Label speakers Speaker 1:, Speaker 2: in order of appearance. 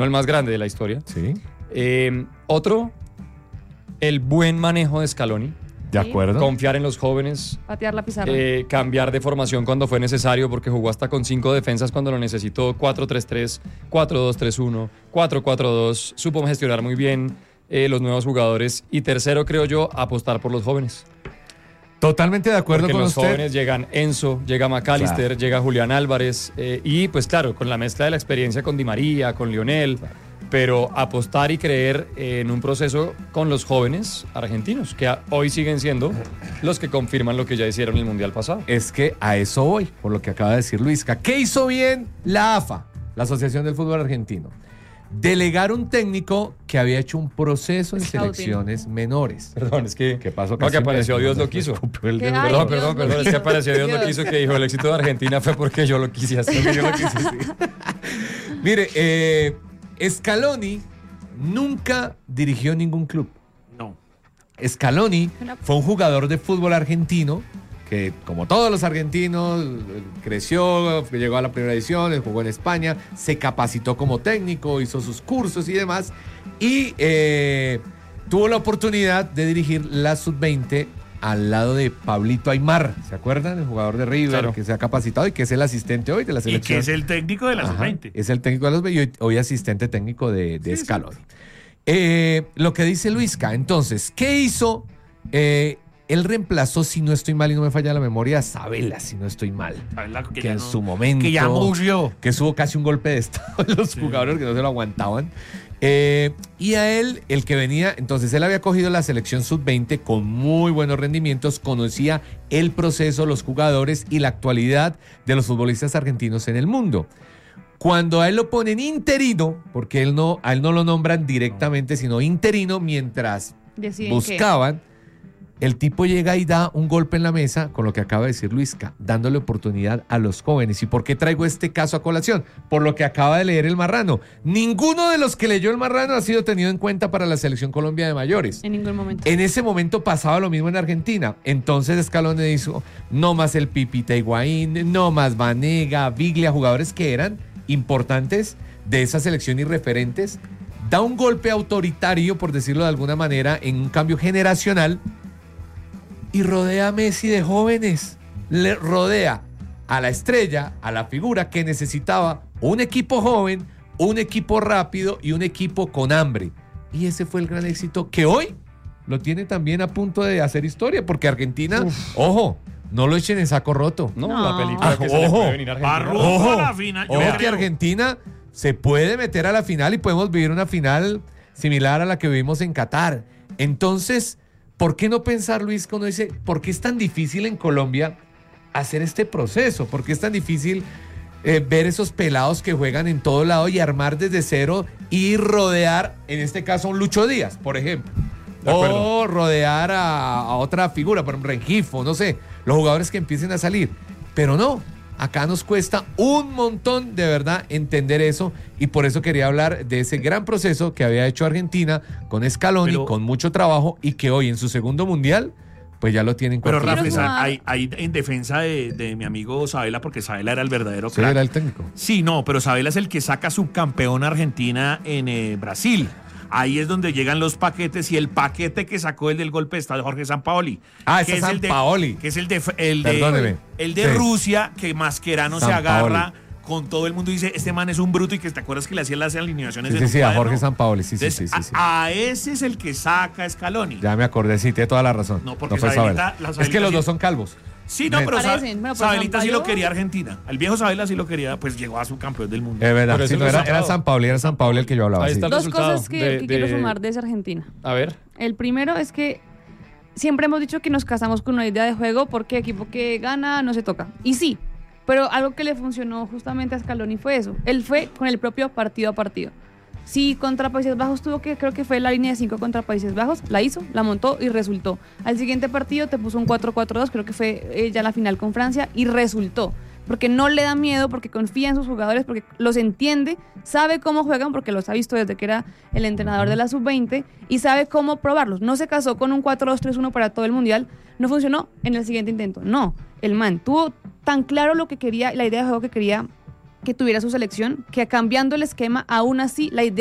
Speaker 1: no el más grande de la historia.
Speaker 2: Sí.
Speaker 1: Otro, el buen manejo de Scaloni.
Speaker 2: De acuerdo.
Speaker 1: Confiar en los jóvenes.
Speaker 3: Patear la pizarra.
Speaker 1: Cambiar de formación cuando fue necesario, porque jugó hasta con 5 defensas cuando lo necesitó. 4-3-3, 4-2-3-1, 4-4-2. Supo gestionar muy bien los nuevos jugadores. Y tercero, creo yo, apostar por los jóvenes.
Speaker 2: Totalmente de acuerdo
Speaker 1: porque
Speaker 2: con
Speaker 1: los
Speaker 2: usted.
Speaker 1: jóvenes llegan Enzo, llega McAllister,
Speaker 2: Claro.
Speaker 1: llega Julián Álvarez. Y pues claro, con la mezcla de la experiencia con Di María, con Lionel. Claro. Pero apostar y creer en un proceso con los jóvenes argentinos, que hoy siguen siendo los que confirman lo que ya hicieron en el Mundial pasado.
Speaker 2: Es que a eso voy, por lo que acaba de decir Luisca. ¿Qué hizo bien la AFA, la Asociación del Fútbol Argentino? Delegar un técnico que había hecho un proceso en selecciones menores.
Speaker 1: Perdón, es que...
Speaker 2: ¿Qué pasó?
Speaker 1: No, que apareció Dios lo quiso. Perdón, es que apareció Dios lo quiso, que dijo el éxito de Argentina fue porque yo lo quise hacer. Yo lo quise, sí.
Speaker 2: Mire, Scaloni nunca dirigió ningún club.
Speaker 4: No.
Speaker 2: Scaloni fue un jugador de fútbol argentino que, como todos los argentinos, creció, llegó a la primera edición, jugó en España, se capacitó como técnico, hizo sus cursos y demás, y tuvo la oportunidad de dirigir la Sub-20 al lado de Pablito Aimar, ¿se acuerdan? El jugador de River, claro, que se ha capacitado y que es el asistente hoy de la selección.
Speaker 4: Y que es el técnico de la Sub-20.
Speaker 2: Es el técnico de la Sub-20 y hoy asistente técnico de Scaloni. Lo que dice Luisca, entonces, ¿qué hizo? Él reemplazó, si no estoy mal y no me falla la memoria, a Sabela, si no estoy mal. Que en su momento...
Speaker 4: Que ya murió.
Speaker 2: Que hubo casi un golpe de estado en los jugadores que no se lo aguantaban. Y a él, el que venía, entonces él había cogido la selección sub-20 con muy buenos rendimientos, conocía el proceso, los jugadores y la actualidad de los futbolistas argentinos en el mundo. Cuando a él lo ponen interino, porque a él no lo nombran directamente, sino interino, mientras
Speaker 3: deciden
Speaker 2: buscaban, el tipo llega y da un golpe en la mesa, con lo que acaba de decir Luisca, dándole oportunidad a los jóvenes. ¿Y por qué traigo este caso a colación? Por lo que acaba de leer el Marrano. Ninguno de los que leyó el Marrano ha sido tenido en cuenta para la Selección Colombia de mayores.
Speaker 3: En ningún momento.
Speaker 2: En ese momento pasaba lo mismo en Argentina. Entonces Scaloni dijo, no más el Pipita Higuaín, no más Vanega, Biglia, jugadores que eran importantes de esa selección y referentes. Da un golpe autoritario, por decirlo de alguna manera, en un cambio generacional. Y rodea a Messi de jóvenes, le rodea a la estrella, a la figura que necesitaba un equipo joven, un equipo rápido y un equipo con hambre. Y ese fue el gran éxito que hoy lo tiene también a punto de hacer historia, porque Argentina, ojo, no lo echen en saco roto.
Speaker 1: No. La película que se le puede venir a Argentina.
Speaker 2: Ojo,
Speaker 4: la final.
Speaker 2: ojo que Argentina se puede meter a la final y podemos vivir una final similar a la que vivimos en Qatar. Entonces, ¿por qué no pensar, Luis, cuando dice, ¿por qué es tan difícil en Colombia hacer este proceso? ¿Por qué es tan difícil ver esos pelados que juegan en todo lado y armar desde cero y rodear, en este caso, a un Lucho Díaz, por ejemplo? O rodear a otra figura, por ejemplo, Rengifo, no sé, los jugadores que empiecen a salir. Pero no, acá nos cuesta un montón de verdad entender eso, y por eso quería hablar de ese gran proceso que había hecho Argentina con Scaloni, con mucho trabajo, y que hoy en su segundo mundial pues ya lo tienen.
Speaker 4: Pero Rafa, hay en defensa de mi amigo Sabela, porque Sabela era el verdadero
Speaker 2: crack.
Speaker 4: Sí,
Speaker 2: era el técnico.
Speaker 4: Sí, no, pero Sabela es el que saca subcampeón a Argentina en Brasil. Ahí es donde llegan los paquetes, y el paquete que sacó el del golpe de estado de Jorge Sampaoli.
Speaker 2: Ese es Sampaoli.
Speaker 4: Que es el de Rusia, que Mascherano se agarra con todo el mundo y dice, este man es un bruto, y que te acuerdas que le hacían las alineaciones
Speaker 2: Sí, a Jorge Sampaoli, sí.
Speaker 4: A ese es el que saca Scaloni.
Speaker 2: Ya me acordé, sí, tiene toda la razón.
Speaker 4: No, porque Sabelita,
Speaker 2: es que los dos son calvos.
Speaker 4: Sí, no, pero Sabelita sí lo quería Argentina. El viejo Sabela sí lo quería, pues llegó a su campeón del mundo.
Speaker 2: Es verdad, sí, no, era Sampaoli el que yo hablaba.
Speaker 1: Ahí está el
Speaker 3: Dos
Speaker 1: resultado
Speaker 3: cosas que quiero sumar de esa Argentina.
Speaker 1: A ver.
Speaker 3: El primero es que siempre hemos dicho que nos casamos con una idea de juego porque equipo que gana no se toca. Y sí, pero algo que le funcionó justamente a Scaloni fue eso. Él fue con el propio partido a partido. Sí, contra Países Bajos creo que fue la línea de 5 contra Países Bajos, la hizo, la montó y resultó. Al siguiente partido te puso un 4-4-2, creo que fue ya la final con Francia, y resultó. Porque no le da miedo, porque confía en sus jugadores, porque los entiende, sabe cómo juegan, porque los ha visto desde que era el entrenador de la Sub-20, y sabe cómo probarlos. No se casó con un 4-2-3-1 para todo el Mundial, no funcionó en el siguiente intento. No, el man tuvo tan claro lo que quería, la idea de juego que quería que tuviera su selección, que cambiando el esquema, aún así la idea